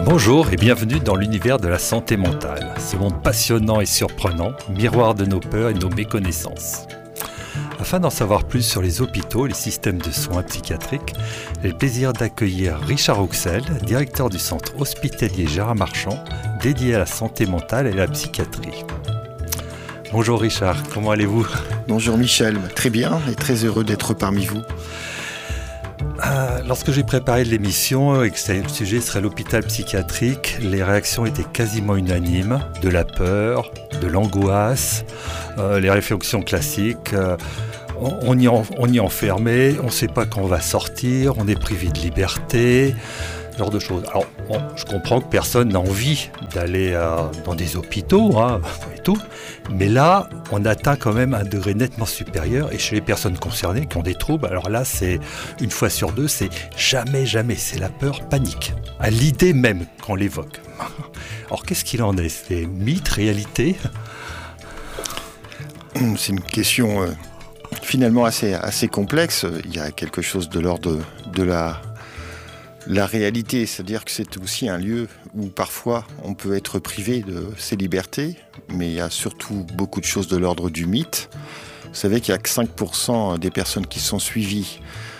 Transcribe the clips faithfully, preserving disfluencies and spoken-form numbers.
Bonjour et bienvenue dans l'univers de la santé mentale, ce monde passionnant et surprenant, miroir de nos peurs et de nos méconnaissances. Afin d'en savoir plus sur les hôpitaux et les systèmes de soins psychiatriques, j'ai le plaisir d'accueillir Richard Auxel, directeur du centre hospitalier Gérard Marchand, dédié à la santé mentale et à la psychiatrie. Bonjour Richard, comment allez-vous ? Bonjour Michel, très bien et très heureux d'être parmi vous. Euh, lorsque j'ai préparé l'émission et que le sujet serait l'hôpital psychiatrique, les réactions étaient quasiment unanimes, de la peur, de l'angoisse, euh, les réflexions classiques. Euh, on, on, y en, on y est enfermé, on ne sait pas quand on va sortir, on est privé de liberté, ce genre de choses. Alors, bon, je comprends que personne n'a envie d'aller euh, dans des hôpitaux hein, et tout, mais là, on atteint quand même un degré nettement supérieur. Et chez les personnes concernées qui ont des troubles, alors là, c'est une fois sur deux, c'est jamais, jamais, c'est la peur panique, à l'idée même qu'on l'évoque. Alors, qu'est-ce qu'il en est ? C'est mythe, réalité ? C'est une question euh, finalement assez, assez complexe. Il y a quelque chose de l'ordre de, de la... La réalité, c'est-à-dire que c'est aussi un lieu où parfois on peut être privé de ses libertés, mais il y a surtout beaucoup de choses de l'ordre du mythe. Vous savez qu'il n'y a que cinq pour cent des personnes qui sont suivies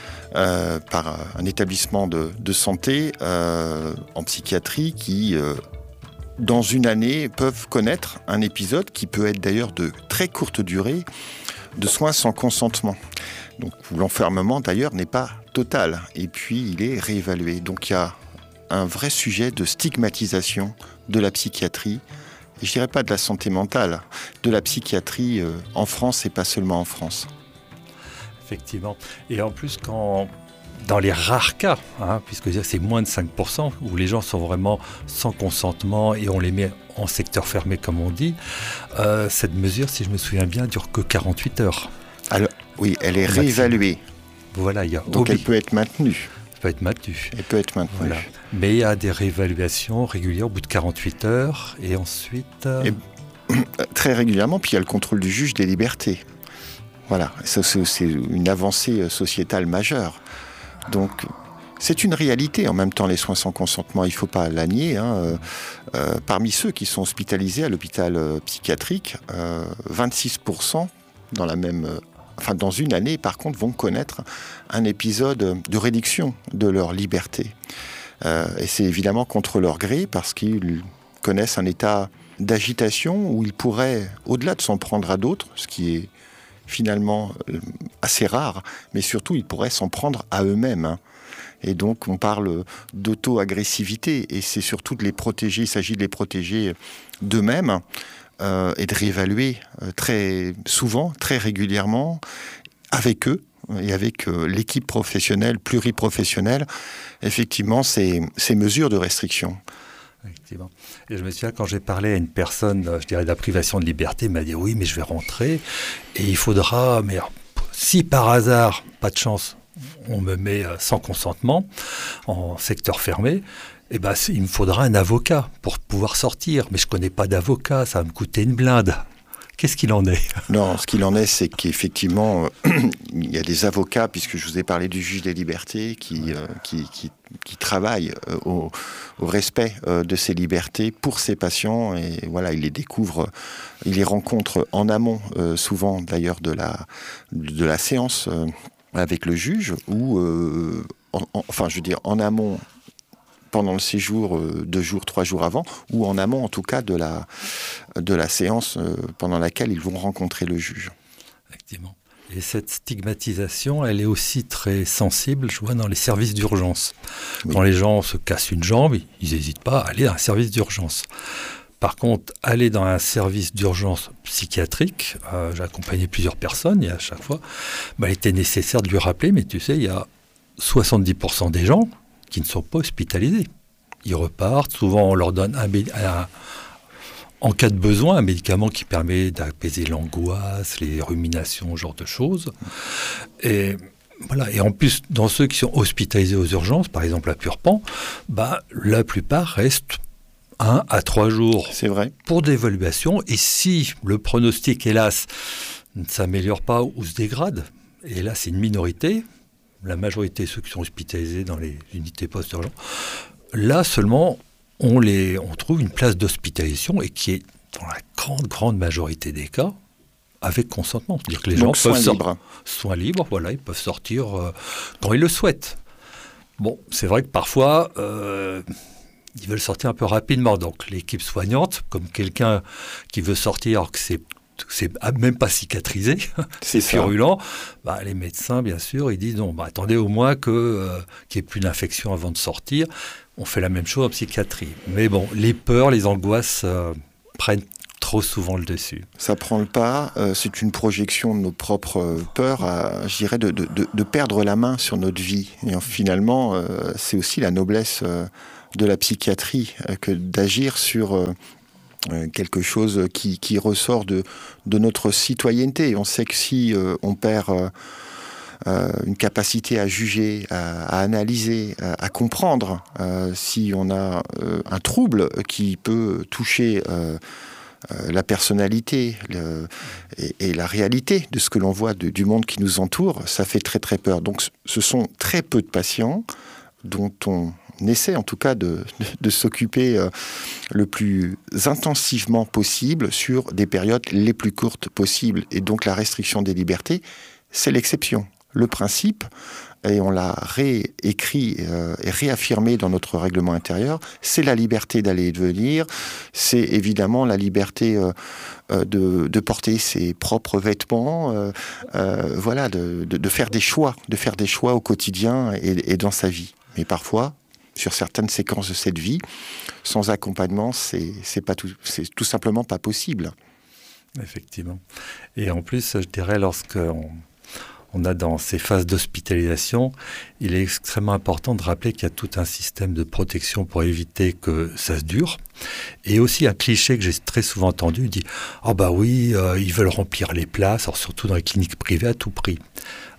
euh, par un établissement de, de santé euh, en psychiatrie qui, euh, dans une année, peuvent connaître un épisode qui peut être d'ailleurs de très courte durée, de soins sans consentement. Donc l'enfermement d'ailleurs n'est pas total et puis il est réévalué. Donc il y a un vrai sujet de stigmatisation de la psychiatrie, et je dirais pas de la santé mentale, de la psychiatrie euh, en France et pas seulement en France. Effectivement. Et en plus, quand, dans les rares cas, hein, puisque c'est moins de cinq pour cent, où les gens sont vraiment sans consentement et on les met en secteur fermé comme on dit, euh, cette mesure, si je me souviens bien, dure que quarante-huit heures. Alors, oui, elle est réévaluée. Voilà, il y a Donc obi- elle peut être maintenue. Elle peut être maintenue. Elle peut être maintenue. Voilà. Mais il y a des réévaluations régulières au bout de quarante-huit heures et ensuite... Euh... Et, très régulièrement, puis il y a le contrôle du juge des libertés. Voilà, ça, c'est, c'est une avancée sociétale majeure. Donc, c'est une réalité. En même temps, les soins sans consentement, il ne faut pas la nier. Hein. Euh, euh, parmi ceux qui sont hospitalisés à l'hôpital euh, psychiatrique, euh, vingt-six pour cent dans la même... Euh, Enfin, dans une année, par contre, vont connaître un épisode de réduction de leur liberté. Euh, et c'est évidemment contre leur gré, parce qu'ils connaissent un état d'agitation où ils pourraient, au-delà de s'en prendre à d'autres, ce qui est finalement assez rare, mais surtout, ils pourraient s'en prendre à eux-mêmes. Hein. Et donc, on parle d'auto-agressivité, et c'est surtout de les protéger, il s'agit de les protéger d'eux-mêmes. Euh, et de réévaluer euh, très souvent, très régulièrement, avec eux et avec euh, l'équipe professionnelle, pluriprofessionnelle, effectivement, ces, ces mesures de restriction. Effectivement. Et je me souviens, quand j'ai parlé à une personne, je dirais, de la privation de liberté, elle m'a dit « Oui, mais je vais rentrer et il faudra... mais si par hasard, pas de chance, on me met sans consentement en secteur fermé, eh ben, il me faudra un avocat pour pouvoir sortir. Mais je ne connais pas d'avocat, ça va me coûter une blinde. » Qu'est-ce qu'il en est ? Non, ce qu'il en est, c'est qu'effectivement, euh, il y a des avocats, puisque je vous ai parlé du juge des libertés, qui, euh, qui, qui, qui travaillent euh, au, au respect euh, de ces libertés pour ses patients. Et voilà, il les découvre, il les rencontre en amont, euh, souvent d'ailleurs de la, de la séance euh, avec le juge, ou, euh, en, en, enfin, je veux dire, en amont, pendant le séjour, euh, deux jours, trois jours avant, ou en amont en tout cas de la, de la séance euh, pendant laquelle ils vont rencontrer le juge. Effectivement. Et cette stigmatisation, elle est aussi très sensible, je vois, dans les services d'urgence. Oui. Quand les gens se cassent une jambe, ils n'hésitent pas à aller dans un service d'urgence. Par contre, aller dans un service d'urgence psychiatrique, euh, j'ai accompagné plusieurs personnes, et à chaque fois, bah, il était nécessaire de lui rappeler, mais tu sais, il y a soixante-dix pour cent des gens qui ne sont pas hospitalisés. Ils repartent, souvent on leur donne, un, un, en cas de besoin, un médicament qui permet d'apaiser l'angoisse, les ruminations, ce genre de choses. Et, voilà. Et en plus, dans ceux qui sont hospitalisés aux urgences, par exemple à Purpan, bah, la plupart restent un à trois jours. C'est vrai. Pour d'évaluation. Et si le pronostic, hélas, ne s'améliore pas ou se dégrade, et là c'est une minorité, la majorité de ceux qui sont hospitalisés dans les unités post-urgentes, là seulement on, les, on trouve une place d'hospitalisation et qui est, dans la grande, grande majorité des cas, avec consentement. C'est-à-dire que les Donc, gens peuvent sortir. Soins libres, voilà, ils peuvent sortir euh, quand ils le souhaitent. Bon, c'est vrai que parfois, euh, ils veulent sortir un peu rapidement. Donc l'équipe soignante, comme quelqu'un qui veut sortir alors que c'est, c'est même pas cicatrisé, c'est, c'est purulent, bah, les médecins, bien sûr, ils disent non, bah, attendez au moins que, euh, qu'il n'y ait plus d'infection avant de sortir. On fait la même chose en psychiatrie. Mais bon, les peurs, les angoisses euh, prennent trop souvent le dessus. Ça prend le pas, euh, c'est une projection de nos propres euh, peurs, à, je dirais, de, de, de perdre la main sur notre vie. Et euh, finalement, euh, c'est aussi la noblesse euh, de la psychiatrie euh, que d'agir sur euh, euh, quelque chose qui, qui ressort de, de notre citoyenneté. On sait que si euh, on perd euh, euh, une capacité à juger, à, à analyser, à, à comprendre, euh, si on a euh, un trouble qui peut toucher euh, Euh, la personnalité le, et, et la réalité de ce que l'on voit de, du monde qui nous entoure, ça fait très très peur. Donc ce sont très peu de patients dont on essaie en tout cas de, de, de s'occuper euh, le plus intensivement possible sur des périodes les plus courtes possibles. Et donc la restriction des libertés, c'est l'exception. Le principe, et on l'a réécrit euh, et réaffirmé dans notre règlement intérieur, c'est la liberté d'aller et de venir, c'est évidemment la liberté euh, euh, de, de porter ses propres vêtements, euh, euh, voilà, de, de, de faire des choix, de faire des choix au quotidien et, et dans sa vie. Mais parfois, sur certaines séquences de cette vie, sans accompagnement, c'est, c'est, pas tout, c'est tout simplement pas possible. Effectivement. Et en plus, je dirais, lorsqu'on on a dans ces phases d'hospitalisation, il est extrêmement important de rappeler qu'il y a tout un système de protection pour éviter que ça se dure. Et aussi un cliché que j'ai très souvent entendu, dit « Ah bah oui, euh, ils veulent remplir les places, alors surtout dans les cliniques privées à tout prix. Euh, »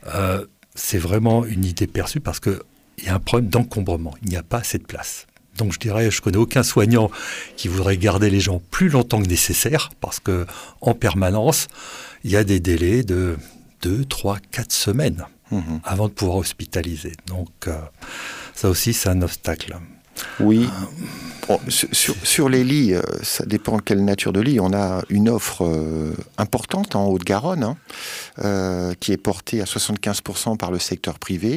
C'est vraiment une idée perçue parce qu'il y a un problème d'encombrement, il n'y a pas assez de place. Donc je dirais, je connais aucun soignant qui voudrait garder les gens plus longtemps que nécessaire parce qu'en permanence, il y a des délais de deux, trois, quatre semaines mmh. avant de pouvoir hospitaliser. Donc euh, ça aussi, c'est un obstacle. Oui. Bon, sur, sur les lits, ça dépend de quelle nature de lit. On a une offre euh, importante en Haute-Garonne hein, euh, qui est portée à soixante-quinze pour cent par le secteur privé.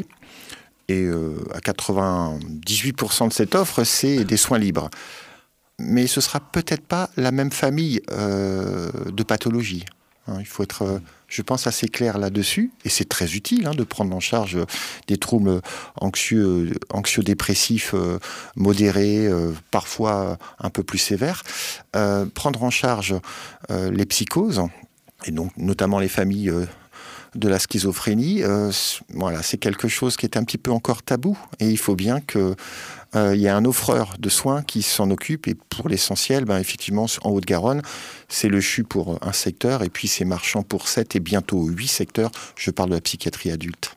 Et euh, à quatre-vingt-dix-huit pour cent de cette offre, c'est des soins libres. Mais ce ne sera peut-être pas la même famille euh, de pathologies. Hein, il faut être, euh, je pense, assez clair là-dessus. Et c'est très utile hein, de prendre en charge des troubles anxieux, anxio-dépressifs euh, modérés, euh, parfois un peu plus sévères. Euh, prendre en charge euh, les psychoses, et donc notamment les familles... Euh, de la schizophrénie, euh, voilà, c'est quelque chose qui est un petit peu encore tabou et il faut bien qu'il euh, y ait un offreur de soins qui s'en occupe et pour l'essentiel, ben, effectivement, en Haute-Garonne, c'est le C H U pour un secteur et puis c'est Marchand pour sept et bientôt huit secteurs. Je parle de la psychiatrie adulte.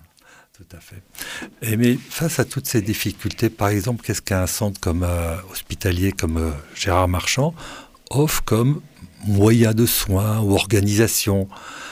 Tout à fait. Et mais face à toutes ces difficultés, par exemple, qu'est-ce qu'un centre comme euh, hospitalier comme euh, Gérard Marchand offre comme moyen de soins ou organisation ?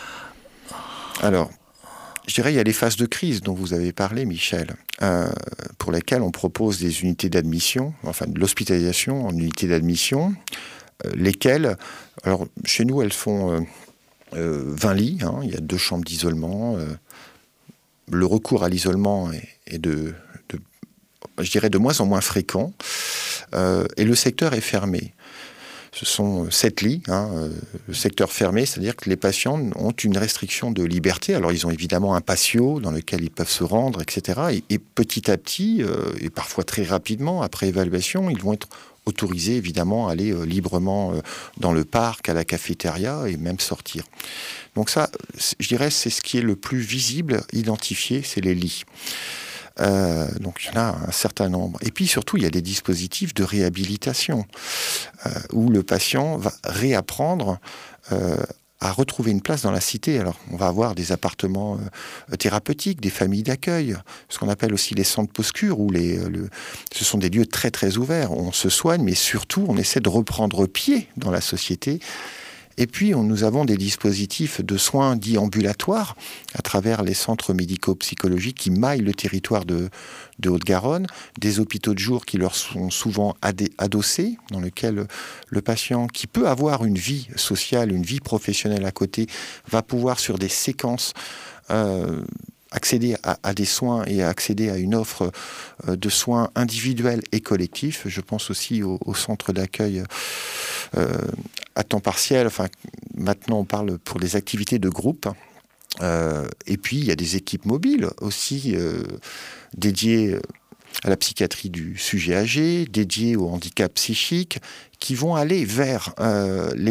Alors, je dirais il y a les phases de crise dont vous avez parlé, Michel, euh, pour lesquelles on propose des unités d'admission, enfin de l'hospitalisation en unités d'admission, euh, lesquelles, alors chez nous, elles font euh, euh, vingt lits, hein, il y a deux chambres d'isolement, euh, le recours à l'isolement est, est de, de, je dirais, de moins en moins fréquent, euh, et le secteur est fermé. Ce sont sept lits, hein, euh, le secteur fermé, c'est-à-dire que les patients ont une restriction de liberté. Alors, ils ont évidemment un patio dans lequel ils peuvent se rendre, et cetera. Et, et petit à petit, euh, et parfois très rapidement, après évaluation, ils vont être autorisés, évidemment, à aller euh, librement euh, dans le parc, à la cafétéria, et même sortir. Donc ça, je dirais, c'est ce qui est le plus visible, identifié, c'est les lits. Euh, donc il y en a un certain nombre. Et puis surtout, il y a des dispositifs de réhabilitation euh, où le patient va réapprendre euh, à retrouver une place dans la cité. Alors, on va avoir des appartements euh, thérapeutiques, des familles d'accueil, ce qu'on appelle aussi les centres post-cure, où les, le, ce sont des lieux très très ouverts. On se soigne, mais surtout, on essaie de reprendre pied dans la société Et puis, on, nous avons des dispositifs de soins dits ambulatoires à travers les centres médico-psychologiques qui maillent le territoire de, de Haute-Garonne, des hôpitaux de jour qui leur sont souvent adé- adossés, dans lesquels le patient, qui peut avoir une vie sociale, une vie professionnelle à côté, va pouvoir, sur des séquences, euh, accéder à, à des soins et à accéder à une offre euh, de soins individuels et collectifs. Je pense aussi au, au centre d'accueil euh, à temps partiel. Enfin, maintenant, on parle pour les activités de groupe. Euh, et puis, il y a des équipes mobiles aussi euh, dédiées à la psychiatrie du sujet âgé, dédiées au handicap psychique, qui vont aller vers euh, les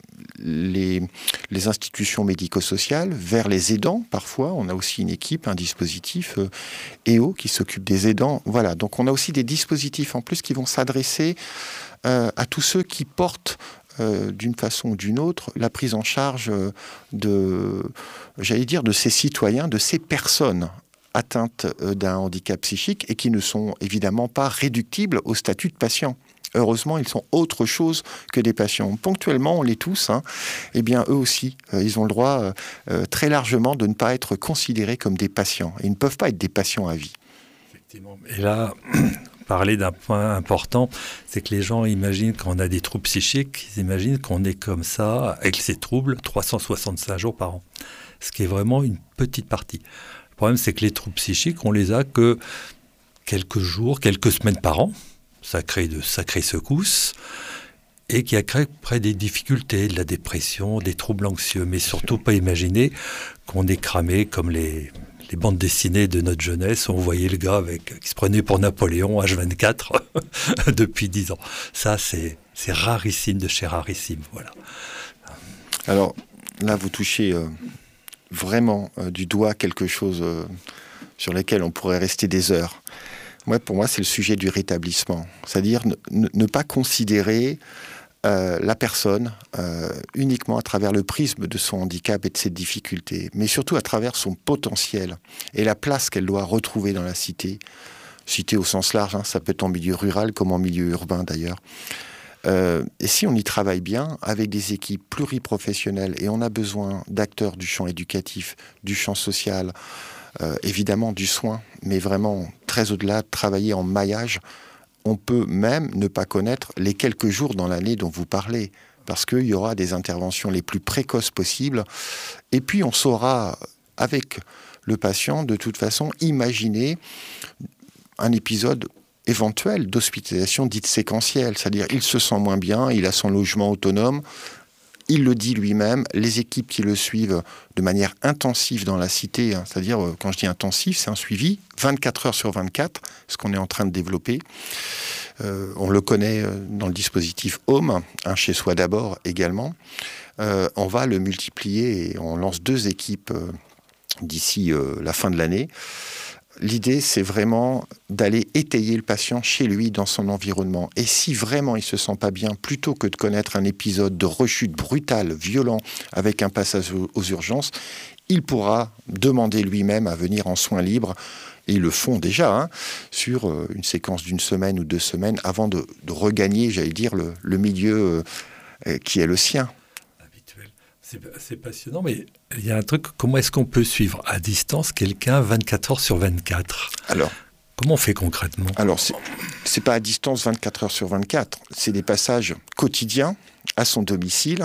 Les, les institutions médico-sociales, vers les aidants parfois. On a aussi une équipe, un dispositif euh, E O qui s'occupe des aidants. Voilà, donc on a aussi des dispositifs en plus qui vont s'adresser euh, à tous ceux qui portent euh, d'une façon ou d'une autre la prise en charge de, j'allais dire, de ces citoyens, de ces personnes atteintes d'un handicap psychique et qui ne sont évidemment pas réductibles au statut de patient. Heureusement, ils sont autre chose que des patients. Ponctuellement, on l'est tous, hein, eh bien, eux aussi, euh, ils ont le droit euh, euh, très largement de ne pas être considérés comme des patients. Ils ne peuvent pas être des patients à vie. Effectivement. Et là, parler d'un point important, c'est que les gens imaginent qu'on a des troubles psychiques, ils imaginent qu'on est comme ça, avec ces troubles, trois cent soixante-cinq jours par an. Ce qui est vraiment une petite partie. Le problème, c'est que les troubles psychiques, on les a que quelques jours, quelques semaines par an. Ça crée de sacrées secousses et qui a créé près des difficultés, de la dépression, des troubles anxieux. Mais surtout pas imaginer qu'on est cramé comme les, les bandes dessinées de notre jeunesse. On voyait le gars avec, qui se prenait pour Napoléon, H vingt-quatre, depuis dix ans. Ça, c'est, c'est rarissime de chez rarissime. Voilà. Alors là, vous touchez euh, vraiment euh, du doigt quelque chose euh, sur lequel on pourrait rester des heures. Moi, pour moi, c'est le sujet du rétablissement. C'est-à-dire ne, ne, ne pas considérer euh, la personne euh, uniquement à travers le prisme de son handicap et de ses difficultés, mais surtout à travers son potentiel et la place qu'elle doit retrouver dans la cité. Cité au sens large, hein, ça peut être en milieu rural comme en milieu urbain d'ailleurs. Euh, et si on y travaille bien, avec des équipes pluriprofessionnelles, et on a besoin d'acteurs du champ éducatif, du champ social, Euh, évidemment du soin, mais vraiment très au-delà, travailler en maillage, on peut même ne pas connaître les quelques jours dans l'année dont vous parlez, parce qu'il y aura des interventions les plus précoces possibles, et puis on saura, avec le patient, de toute façon, imaginer un épisode éventuel d'hospitalisation dite séquentielle, c'est-à-dire il se sent moins bien, il a son logement autonome, il le dit lui-même, les équipes qui le suivent de manière intensive dans la cité, hein, c'est-à-dire, quand je dis intensif, c'est un suivi vingt-quatre heures sur vingt-quatre, ce qu'on est en train de développer. Euh, on le connaît dans le dispositif Home, un chez soi d'abord également. Euh, on va le multiplier et on lance deux équipes euh, d'ici euh, la fin de l'année. L'idée, c'est vraiment d'aller étayer le patient chez lui, dans son environnement. Et si vraiment il ne se sent pas bien, plutôt que de connaître un épisode de rechute brutale, violent, avec un passage aux urgences, il pourra demander lui-même à venir en soins libres. Et ils le font déjà, hein, sur une séquence d'une semaine ou deux semaines, avant de, de regagner, j'allais dire, le, le milieu euh, qui est le sien. C'est, c'est passionnant, mais il y a un truc, comment est-ce qu'on peut suivre à distance quelqu'un vingt-quatre heures sur vingt-quatre ? Alors, comment on fait concrètement ? Alors, c'est, c'est pas à distance vingt-quatre heures sur vingt-quatre, c'est des passages quotidiens à son domicile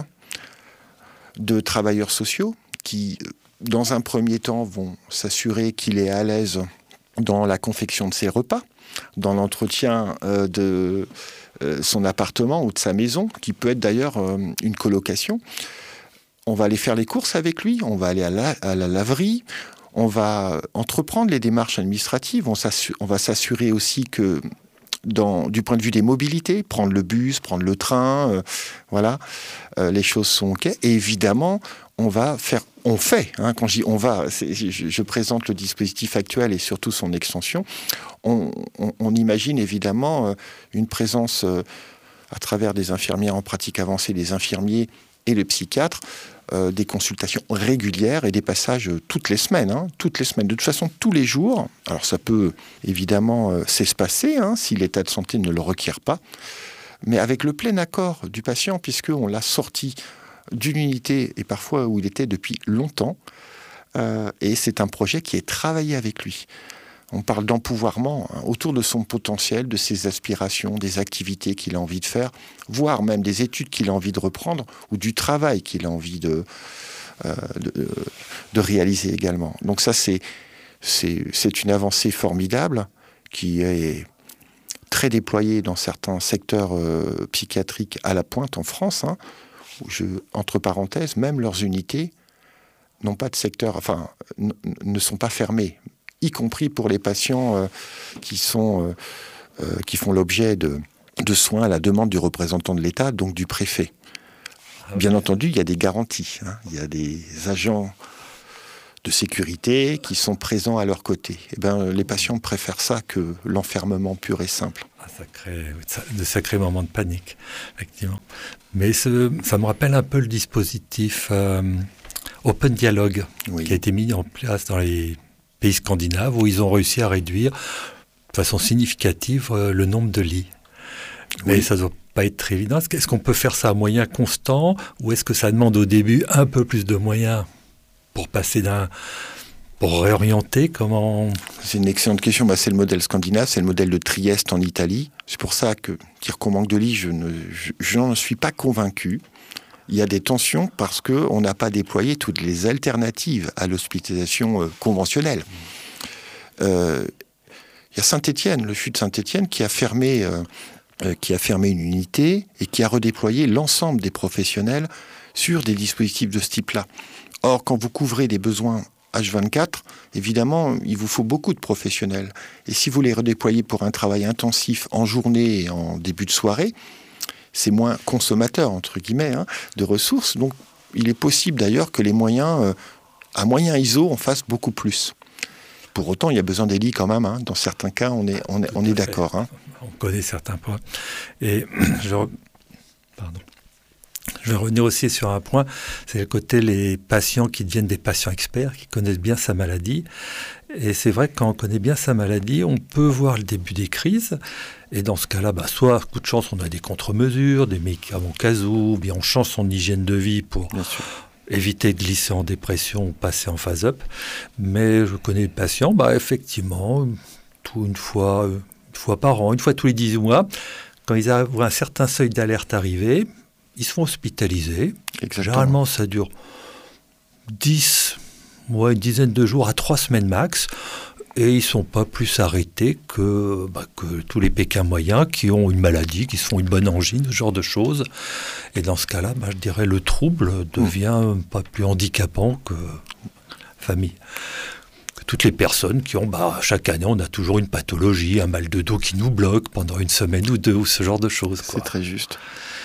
de travailleurs sociaux qui, dans un premier temps, vont s'assurer qu'il est à l'aise dans la confection de ses repas, dans l'entretien euh, de euh, son appartement ou de sa maison, qui peut être d'ailleurs euh, une colocation. On va aller faire les courses avec lui, on va aller à la, à la laverie, on va entreprendre les démarches administratives, on, s'assure, on va s'assurer aussi que, dans, du point de vue des mobilités, prendre le bus, prendre le train, euh, voilà, euh, les choses sont OK. Et évidemment, on va faire, on fait, hein, quand je dis on va, c'est, je, je présente le dispositif actuel et surtout son extension, on, on, on imagine évidemment euh, une présence euh, à travers des infirmières en pratique avancée, des infirmiers et les psychiatres, Euh, des consultations régulières et des passages euh, toutes les semaines, hein, toutes les semaines, de toute façon tous les jours. Alors ça peut évidemment euh, s'espacer hein, si l'état de santé ne le requiert pas, mais avec le plein accord du patient, puisqu'on l'a sorti d'une unité, et parfois où il était depuis longtemps. Euh, et c'est un projet qui est travaillé avec lui. On parle d'empouvoirment hein, autour de son potentiel, de ses aspirations, des activités qu'il a envie de faire, voire même des études qu'il a envie de reprendre ou du travail qu'il a envie de, euh, de, de réaliser également. Donc ça, c'est, c'est, c'est une avancée formidable qui est très déployée dans certains secteurs euh, psychiatriques à la pointe en France. Hein, où je, entre parenthèses, même leurs unités n'ont pas de secteur, enfin, n- ne sont pas fermées, y compris pour les patients euh, qui, sont, euh, euh, qui font l'objet de, de soins à la demande du représentant de l'État, donc du préfet. Ah, Bien oui. entendu, il y a des garanties. Hein. Il y a des agents de sécurité qui sont présents à leur côté. Eh ben, les patients préfèrent ça que l'enfermement pur et simple. Ah, ça crée de sacrés moments de panique, effectivement. Mais ce, ça me rappelle un peu le dispositif euh, Open Dialogue oui. qui a été mis en place dans les pays scandinaves où ils ont réussi à réduire de façon significative euh, le nombre de lits. Mais oui. ça ne doit pas être très évident. Est-ce qu'on peut faire ça à moyens constants ou est-ce que ça demande au début un peu plus de moyens pour passer d'un... pour réorienter comment... C'est une excellente question. Bah, c'est le modèle scandinave, c'est le modèle de Trieste en Italie. C'est pour ça que dire qu'on manque de lits, je, ne, je, je n'en suis pas convaincu. Il y a des tensions parce qu'on n'a pas déployé toutes les alternatives à l'hospitalisation euh, conventionnelle. Euh, il y a Saint-Étienne, le C H U de Saint-Étienne, qui a fermé, euh, euh, qui a fermé une unité et qui a redéployé l'ensemble des professionnels sur des dispositifs de ce type-là. Or, quand vous couvrez des besoins H vingt-quatre, évidemment, il vous faut beaucoup de professionnels. Et si vous les redéployez pour un travail intensif en journée et en début de soirée, c'est moins consommateur, entre guillemets, hein, de ressources. Donc, il est possible d'ailleurs que les moyens, euh, à moyen I S O, en fassent beaucoup plus. Pour autant, il y a besoin des lits quand même. Hein. Dans certains cas, on est, on est, on est d'accord. Hein. On connaît certains points. Et je... Pardon. Je vais revenir aussi sur un point, c'est le côté les patients qui deviennent des patients experts, qui connaissent bien sa maladie. Et c'est vrai que quand on connaît bien sa maladie, on peut voir le début des crises. Et dans ce cas-là, bah, soit, coup de chance, on a des contre-mesures, des médicaments cas où, ou bien on change son hygiène de vie pour éviter de glisser en dépression ou passer en phase up. Mais je connais des patients, bah, effectivement, tout une fois, une fois par an, une fois tous les dix mois, quand ils ont un certain seuil d'alerte arrivé, ils se font hospitaliser. Exactement. Généralement, ça dure dix, ouais, une dizaine de jours à trois semaines max. Et ils ne sont pas plus arrêtés que, bah, que tous les Pékins moyens qui ont une maladie, qui se font une bonne angine, ce genre de choses. Et dans ce cas-là, bah, je dirais le trouble devient mmh. pas plus handicapant que famille. Que toutes les personnes qui ont, bah, chaque année, on a toujours une pathologie, un mal de dos qui nous bloque pendant une semaine ou deux, ou ce genre de choses. Quoi. C'est très juste.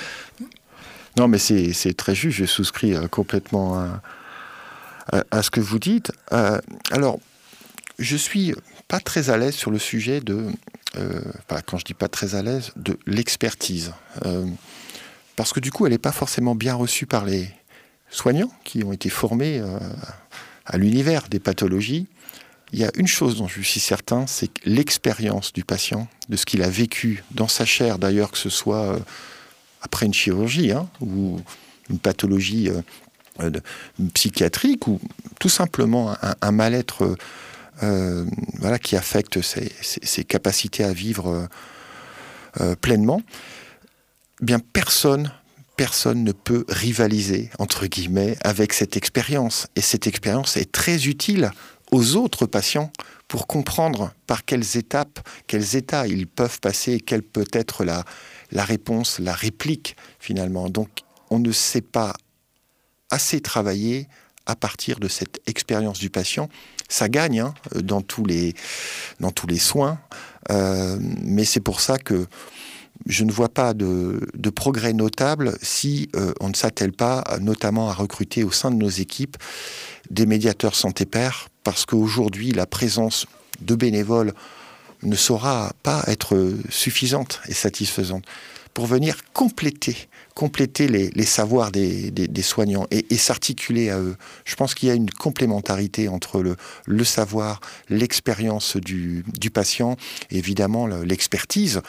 Non, mais c'est, c'est très juste, je souscris euh, complètement à, à, à ce que vous dites. Euh, alors, je suis pas très à l'aise sur le sujet de, euh, enfin, quand je dis pas très à l'aise, de l'expertise. Euh, parce que du coup, elle n'est pas forcément bien reçue par les soignants qui ont été formés euh, à l'univers des pathologies. Il y a une chose dont je suis certain, c'est que l'expérience du patient, de ce qu'il a vécu dans sa chair, d'ailleurs, que ce soit... Euh, après une chirurgie hein, ou une pathologie euh, de, psychiatrique ou tout simplement un, un mal-être euh, voilà, qui affecte ses, ses, ses capacités à vivre euh, pleinement, eh bien personne, personne ne peut rivaliser, entre guillemets, avec cette expérience. Et cette expérience est très utile aux autres patients pour comprendre par quelles étapes, quels états ils peuvent passer et quelle peut être la la réponse, la réplique, finalement. Donc, on ne sait pas assez travailler à partir de cette expérience du patient. Ça gagne hein, dans, tous les, dans tous les soins, euh, mais c'est pour ça que je ne vois pas de, de progrès notable si euh, on ne s'attelle pas, notamment à recruter au sein de nos équipes, des médiateurs santé-pairs, parce qu'aujourd'hui, la présence de bénévoles ne saura pas être suffisante et satisfaisante pour venir compléter, compléter les, les savoirs des, des, des soignants et, et s'articuler à eux. Je pense qu'il y a une complémentarité entre le, le savoir, l'expérience du, du patient et évidemment le, l'expertise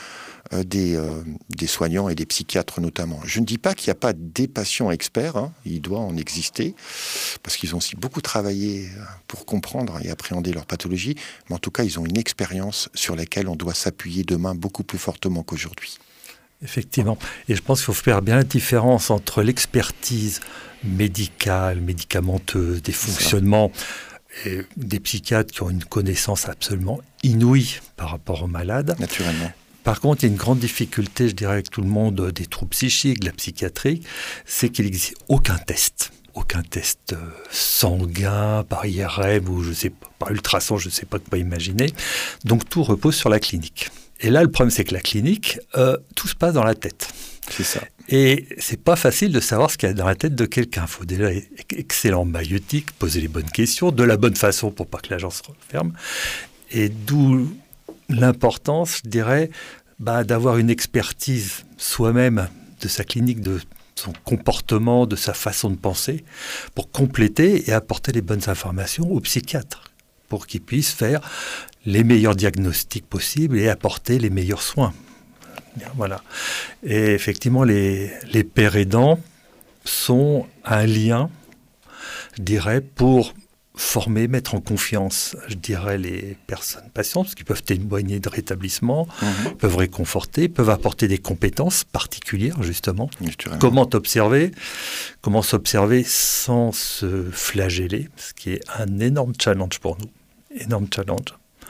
euh, des, euh, des soignants et des psychiatres notamment. Je ne dis pas qu'il n'y a pas des patients experts, hein, il doit en exister, parce qu'ils ont aussi beaucoup travaillé pour comprendre et appréhender leur pathologie, mais en tout cas, ils ont une expérience sur laquelle on doit s'appuyer demain beaucoup plus fortement qu'aujourd'hui. Effectivement. Et je pense qu'il faut faire bien la différence entre l'expertise médicale, médicamenteuse, des fonctionnements, et des psychiatres qui ont une connaissance absolument inouïe par rapport aux malades. Naturellement. Par contre, il y a une grande difficulté, je dirais, avec tout le monde des troubles psychiques, de la psychiatrie, c'est qu'il n'existe aucun test. Aucun test sanguin, par I R M ou je sais pas, par ultrason, je ne sais pas quoi imaginer. Donc tout repose sur la clinique. Et là, le problème, c'est que la clinique, euh, tout se passe dans la tête. C'est ça. Et c'est pas facile de savoir ce qu'il y a dans la tête de quelqu'un. Il faut déjà être excellent maïeutique, poser les bonnes questions, de la bonne façon pour pas que l'agent se referme. Et d'où l'importance, je dirais, bah, d'avoir une expertise soi-même de sa clinique, de son comportement, de sa façon de penser, pour compléter et apporter les bonnes informations au psychiatre, pour qu'il puisse faire les meilleurs diagnostics possibles et apporter les meilleurs soins. Voilà. Et effectivement, les, les pères aidants sont un lien, je dirais, pour former, mettre en confiance, je dirais, les personnes patientes, parce qu'ils peuvent témoigner de rétablissement, mmh. peuvent réconforter, peuvent apporter des compétences particulières, justement. Justement. Comment t'observer, comment s'observer sans se flageller, ce qui est un énorme challenge pour nous. Énorme challenge.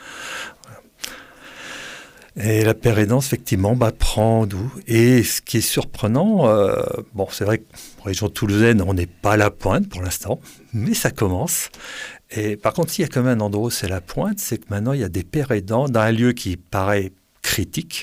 Et la pérédance, effectivement, bah, prend d'où. Et ce qui est surprenant, euh, bon, c'est vrai qu'en région toulousaine, on n'est pas à la pointe pour l'instant, mais ça commence. Et par contre, s'il y a quand même un endroit où c'est la pointe, c'est que maintenant, il y a des pères aidants dans un lieu qui paraît critique,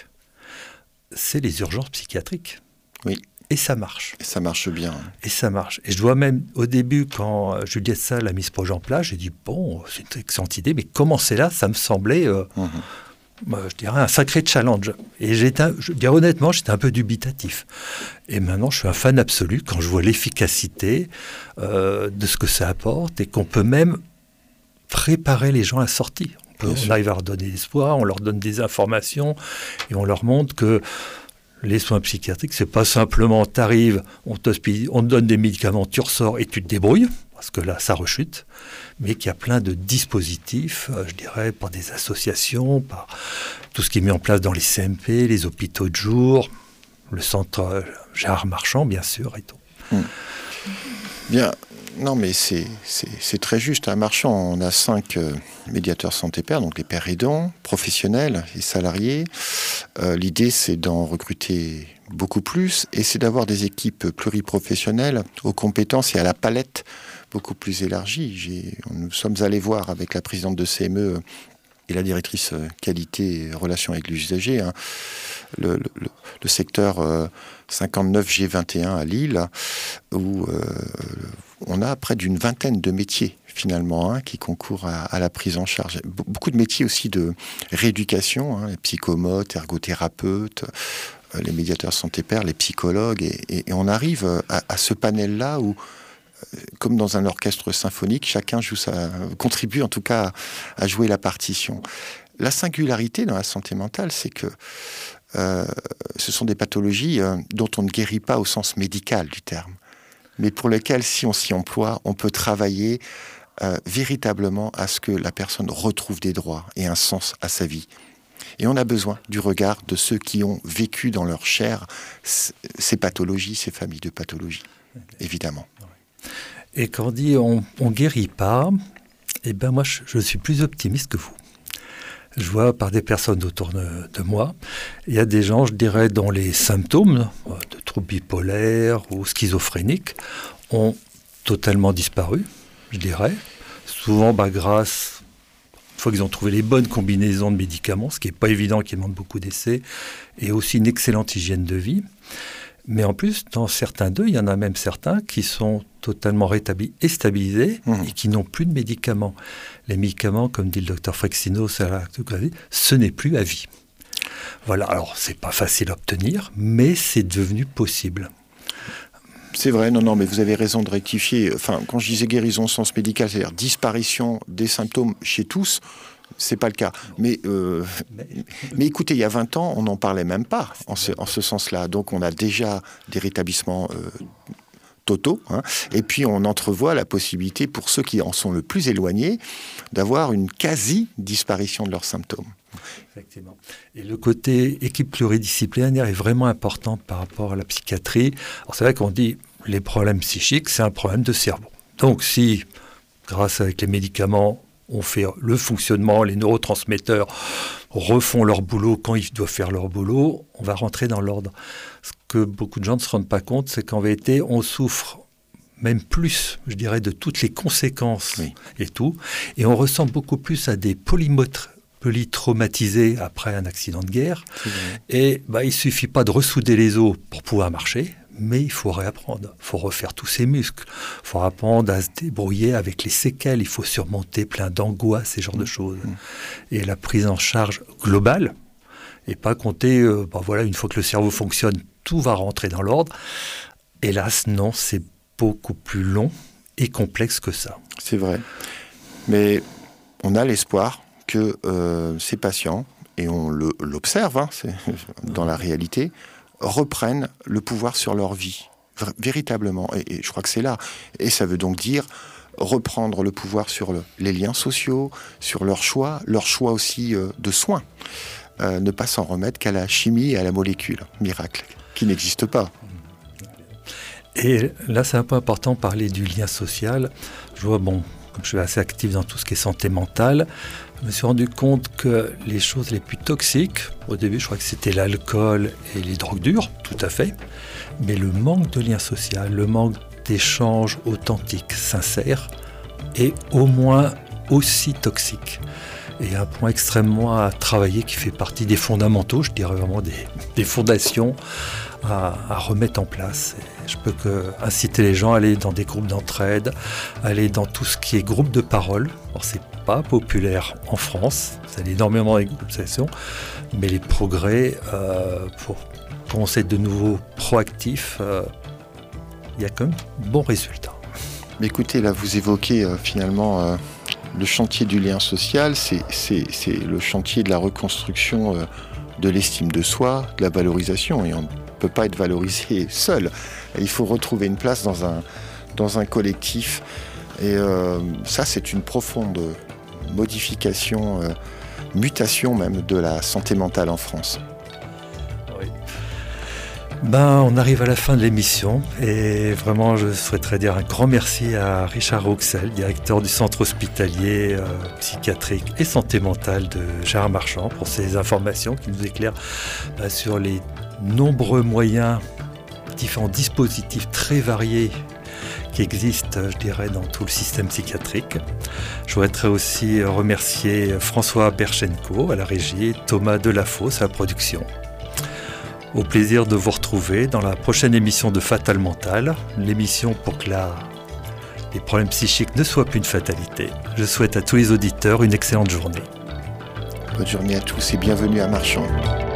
c'est les urgences psychiatriques. Oui. Et ça marche. Et ça marche bien. Et ça marche. Et je dois même, au début, quand Juliette Salle a mis ce projet en place, j'ai dit, bon, c'est une excellente idée, mais commencer là, ça me semblait... Euh, mmh. Je dirais un sacré challenge. Et j'étais, je dirais honnêtement, j'étais un peu dubitatif. Et maintenant, je suis un fan absolu quand je vois l'efficacité euh, de ce que ça apporte et qu'on peut même préparer les gens à la sortie. On, peut, on arrive à leur donner l'espoir, on leur donne des informations et on leur montre que les soins psychiatriques, c'est pas simplement t'arrives, on, on te donne des médicaments, tu ressors et tu te débrouilles, parce que là, ça rechute, mais qu'il y a plein de dispositifs, euh, je dirais, par des associations, par tout ce qui est mis en place dans les C M P, les hôpitaux de jour, le centre euh, Gérard Marchand, bien sûr, et tout. Mmh. Bien, non, mais c'est, c'est, c'est très juste. À Marchand, on a cinq euh, médiateurs santé-pairs, donc les pères aidants, professionnels et salariés. Euh, l'idée, c'est d'en recruter beaucoup plus, et c'est d'avoir des équipes pluriprofessionnelles aux compétences et à la palette beaucoup plus élargie. J'ai, nous sommes allés voir avec la présidente de C M E et la directrice qualité et relations avec l'usager, hein, le, le, le secteur euh, cinquante-neuf G vingt et un à Lille, où euh, on a près d'une vingtaine de métiers finalement hein, qui concourent à, à la prise en charge. Be- beaucoup de métiers aussi de rééducation, hein, les psychomotes, ergothérapeutes, euh, les médiateurs santé-pairs, les psychologues, et, et, et on arrive à, à ce panel-là où, comme dans un orchestre symphonique, chacun joue sa, contribue en tout cas à, à jouer la partition. La singularité dans la santé mentale, c'est que euh, ce sont des pathologies euh, dont on ne guérit pas au sens médical du terme, mais pour lesquelles, si on s'y emploie, on peut travailler euh, véritablement à ce que la personne retrouve des droits et un sens à sa vie. Et on a besoin du regard de ceux qui ont vécu dans leur chair ces pathologies, ces familles de pathologies, évidemment. Et quand on dit on ne guérit pas, eh ben moi je, je suis plus optimiste que vous. Je vois par des personnes autour de, de moi, il y a des gens, je dirais, dont les symptômes de troubles bipolaires ou schizophréniques ont totalement disparu, je dirais. Souvent bah, grâce, une fois qu'ils ont trouvé les bonnes combinaisons de médicaments, ce qui n'est pas évident, qui demande beaucoup d'essais, et aussi une excellente hygiène de vie. Mais en plus, dans certains d'eux, il y en a même certains qui sont totalement rétablis et stabilisés mmh. et qui n'ont plus de médicaments. Les médicaments, comme dit le docteur Frexino, ce n'est plus à vie. Voilà, alors c'est pas facile à obtenir, mais c'est devenu possible. C'est vrai, non, non, mais vous avez raison de rectifier. Enfin, quand je disais guérison au sens médical, c'est-à-dire disparition des symptômes chez tous, c'est pas le cas. Mais, euh, mais... mais écoutez, il y a vingt ans, on n'en parlait même pas en ce, en ce sens-là. Donc on a déjà des rétablissements euh, totaux. Hein, et puis on entrevoit la possibilité, pour ceux qui en sont le plus éloignés, d'avoir une quasi-disparition de leurs symptômes. Effectivement. Et le côté équipe pluridisciplinaire est vraiment important par rapport à la psychiatrie. Alors c'est vrai qu'on dit les problèmes psychiques, c'est un problème de cerveau. Donc si, grâce avec les médicaments, on fait le fonctionnement, les neurotransmetteurs refont leur boulot quand ils doivent faire leur boulot, on va rentrer dans l'ordre. Ce que beaucoup de gens ne se rendent pas compte, c'est qu'en vérité, on souffre même plus, je dirais, de toutes les conséquences oui. et tout. Et on ressent beaucoup plus à des polymotres polytraumatisés après un accident de guerre. Et bah, il ne suffit pas de ressouder les os pour pouvoir marcher, mais il faut réapprendre. Il faut refaire tous ses muscles. Il faut apprendre à se débrouiller avec les séquelles. Il faut surmonter plein d'angoisses, ces genres de choses. Mmh. Et la prise en charge globale, et pas compter, euh, bah, voilà, une fois que le cerveau fonctionne, tout va rentrer dans l'ordre. Hélas, non, c'est beaucoup plus long et complexe que ça. C'est vrai. Mais on a l'espoir que euh, ces patients, et on le, l'observe hein, c'est dans la réalité, reprennent le pouvoir sur leur vie, v- véritablement. Et, et je crois que c'est là. Et ça veut donc dire reprendre le pouvoir sur le, les liens sociaux, sur leurs choix, leur choix aussi euh, de soins. Euh, ne pas s'en remettre qu'à la chimie et à la molécule, miracle, qui n'existe pas. Et là, c'est un peu important de parler du lien social. Je vois, bon, comme je suis assez actif dans tout ce qui est santé mentale, je me suis rendu compte que les choses les plus toxiques, au début, je crois que c'était l'alcool et les drogues dures, tout à fait, mais le manque de lien social, le manque d'échanges authentiques, sincères, est au moins aussi toxique. Et un point extrêmement à travailler qui fait partie des fondamentaux, je dirais vraiment des, des fondations à, à remettre en place. Et je peux que inciter les gens à aller dans des groupes d'entraide, aller dans tout ce qui est groupe de parole. Alors c'est pas populaire en France, vous allez énormément dans les groupes de session, mais les progrès euh, pour, pour on être de nouveau proactifs, euh, il y a quand même de bons résultats. Mais écoutez, là vous évoquez euh, finalement euh, le chantier du lien social, c'est, c'est, c'est le chantier de la reconstruction euh, de l'estime de soi, de la valorisation, et on ne peut pas être valorisé seul. Il faut retrouver une place dans un, dans un collectif, et euh, ça c'est une profonde modification, euh, mutation même de la santé mentale en France. Oui. Ben, on arrive à la fin de l'émission et vraiment je souhaiterais dire un grand merci à Richard Rouxel, directeur du centre hospitalier euh, psychiatrique et santé mentale de Gérard Marchand, pour ces informations qui nous éclairent ben, sur les nombreux moyens, différents dispositifs très variés qui existent, je dirais, dans tout le système psychiatrique. Je voudrais aussi remercier François Berchenko à la régie, Thomas Delafosse à la production. Au plaisir de vous retrouver dans la prochaine émission de Fatal Mental, l'émission pour que la... les problèmes psychiques ne soient plus une fatalité. Je souhaite à tous les auditeurs une excellente journée. Bonne journée à tous et bienvenue à Marchand.